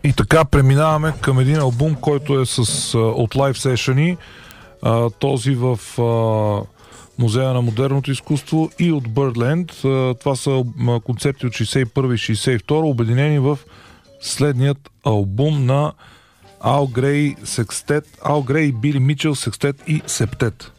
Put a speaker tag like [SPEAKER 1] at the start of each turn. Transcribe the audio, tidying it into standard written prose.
[SPEAKER 1] И така преминаваме към един албум, който е от лайв сешъни. Този в Музея на модерното изкуство и от Birdland. Това са концепти от 61 и 62, обединени в следният албум на Ал Грей и Били Мичел Секстет и Септет.